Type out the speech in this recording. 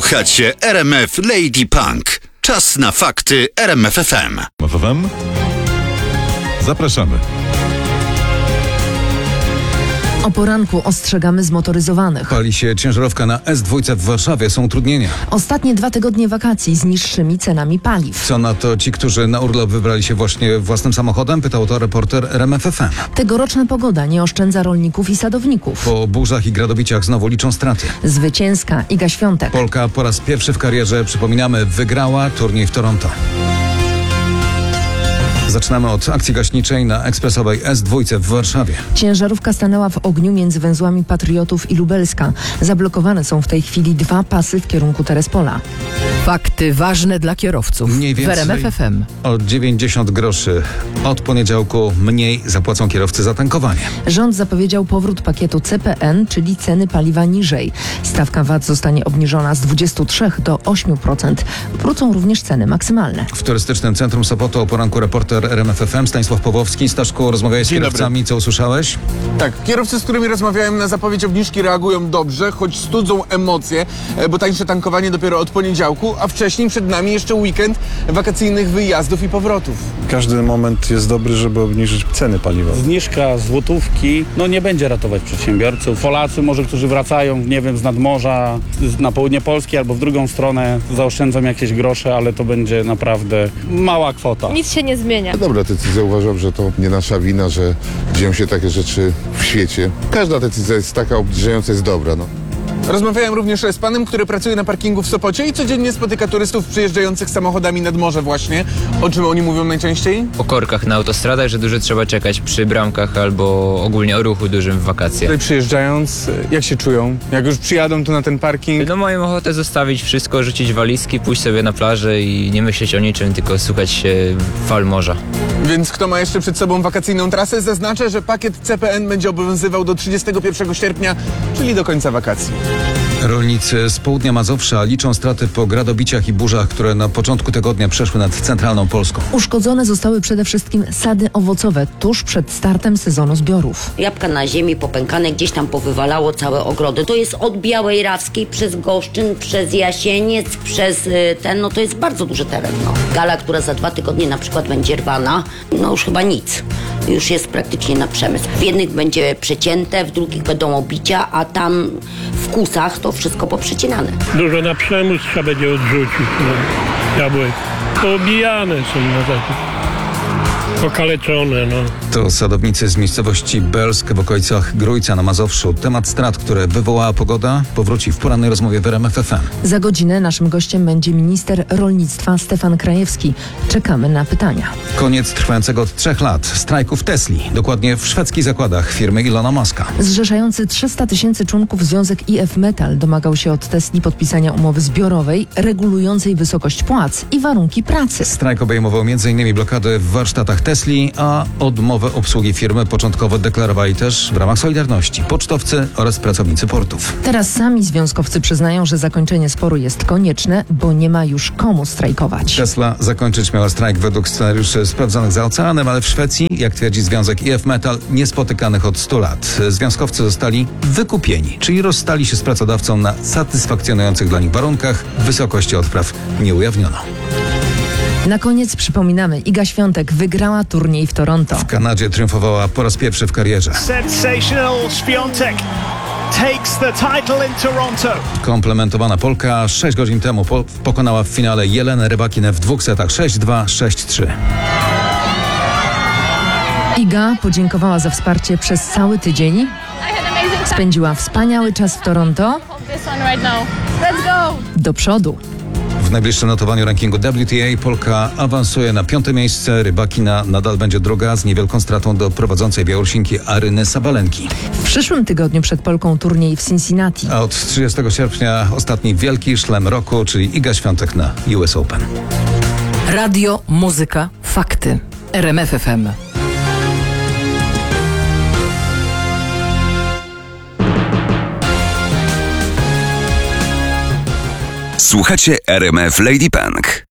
Słuchacie RMF Lady Punk. Czas na fakty RMF FM. FM? Zapraszamy. O poranku ostrzegamy zmotoryzowanych. Pali się ciężarówka na S2 w Warszawie. Są utrudnienia. Ostatnie 2 tygodnie wakacji z niższymi cenami paliw. Co na to ci, którzy na urlop wybrali się właśnie własnym samochodem? Pytał to reporter RMF FM. Tegoroczna pogoda nie oszczędza rolników i sadowników. Po burzach i gradobiciach znowu liczą straty. Zwycięska Iga Świątek. Polka po raz pierwszy w karierze, przypominamy, wygrała turniej w Toronto. Zaczynamy od akcji gaśniczej na ekspresowej S2 w Warszawie. Ciężarówka stanęła w ogniu między węzłami Patriotów i Lubelska. Zablokowane są w tej chwili 2 pasy w kierunku Terespola. Fakty ważne dla kierowców. Mniej w więcej RMF FM. o 90 groszy. Od poniedziałku mniej zapłacą kierowcy za tankowanie. Rząd zapowiedział powrót pakietu CPN, czyli ceny paliwa niżej. Stawka VAT zostanie obniżona z 23 do 8%. Wrócą również ceny maksymalne. W turystycznym centrum Sopotu o poranku reporter RMF FM Stanisław Pawłowski. Staszku, rozmawiałeś z kierowcami. Co usłyszałeś? Tak, kierowcy, z którymi rozmawiałem na zapowiedź obniżki, reagują dobrze, choć studzą emocje, bo tańsze tankowanie dopiero od poniedziałku, a wcześniej przed nami jeszcze weekend wakacyjnych wyjazdów i powrotów. Każdy moment jest dobry, żeby obniżyć ceny paliwa. Zniżka złotówki nie będzie ratować przedsiębiorców. Polacy może, którzy wracają, nie wiem, z nadmorza, na południe Polski albo w drugą stronę, zaoszczędzą jakieś grosze, ale to będzie naprawdę mała kwota. Nic się nie zmienia. Dobra decyzja, uważam, że to nie nasza wina, że dzieją się takie rzeczy w świecie. Każda decyzja jest taka obniżająca, jest dobra. Rozmawiałem również z panem, który pracuje na parkingu w Sopocie i codziennie spotyka turystów przyjeżdżających samochodami nad morze właśnie. O czym oni mówią najczęściej? O korkach na autostradach, że dużo trzeba czekać przy bramkach albo ogólnie o ruchu dużym w wakacje. Tutaj przyjeżdżając, jak się czują? Jak już przyjadą tu na ten parking? No mają ochotę zostawić wszystko, rzucić walizki, pójść sobie na plażę i nie myśleć o niczym, tylko słuchać się fal morza. Więc kto ma jeszcze przed sobą wakacyjną trasę, zaznaczę, że pakiet CPN będzie obowiązywał do 31 sierpnia, czyli do końca wakacji. Rolnicy z południa Mazowsza liczą straty po gradobiciach i burzach, które na początku tygodnia przeszły nad centralną Polską. Uszkodzone zostały przede wszystkim sady owocowe tuż przed startem sezonu zbiorów. Jabłka na ziemi popękane, gdzieś tam powywalało całe ogrody. To jest od Białej Rawskiej przez Goszczyn, przez Jasieniec, przez to jest bardzo duży teren. Gala, która za 2 tygodnie na przykład będzie rwana, już chyba nic. Już jest praktycznie na przemysł. W jednych będzie przecięte, w drugich będą obicia, a tam w Kusach to wszystko poprzecinane. Dużo na przemysł trzeba będzie odrzucić. Jabłek poobijane są na takie. Okaleczone, To sadownicy z miejscowości Belsk w okolicach Grójca na Mazowszu. Temat strat, które wywołała pogoda, powróci w porannej rozmowie w RMF FM. Za godzinę naszym gościem będzie minister rolnictwa Stefan Krajewski. Czekamy na pytania. Koniec trwającego od 3 lat strajku w Tesli, dokładnie w szwedzkich zakładach firmy Ilona Muska. Zrzeszający 300 000 członków związek IF Metal domagał się od Tesli podpisania umowy zbiorowej regulującej wysokość płac i warunki pracy. Strajk obejmował m.in. blokady w warsztatach Tesli, a odmowę obsługi firmy początkowo deklarowali też w ramach Solidarności pocztowcy oraz pracownicy portów. Teraz sami związkowcy przyznają, że zakończenie sporu jest konieczne, bo nie ma już komu strajkować. Tesla zakończyć miała strajk według scenariuszy sprawdzonych za oceanem, ale w Szwecji, jak twierdzi związek IF Metal, niespotykanych od 100 lat. Związkowcy zostali wykupieni, czyli rozstali się z pracodawcą na satysfakcjonujących dla nich warunkach. Wysokości odpraw nie ujawniono. Na koniec przypominamy, Iga Świątek wygrała turniej w Toronto. W Kanadzie triumfowała po raz pierwszy w karierze. Sensational Świątek takes the title in Toronto. Komplementowana Polka 6 godzin temu pokonała w finale Jelenę Rybakinę w 2 setach 6-2, 6-3. Iga podziękowała za wsparcie przez cały tydzień. Spędziła wspaniały czas w Toronto. Do przodu. W najbliższym notowaniu rankingu WTA Polka awansuje na 5. miejsce. Rybakina nadal będzie druga z niewielką stratą do prowadzącej Białorusinki Aryny Sabalenki. W przyszłym tygodniu przed Polką turniej w Cincinnati. A od 30 sierpnia ostatni wielki szlem roku, czyli Iga Świątek na US Open. Radio, muzyka, fakty. RMF FM. Słuchacie RMF Lady Punk.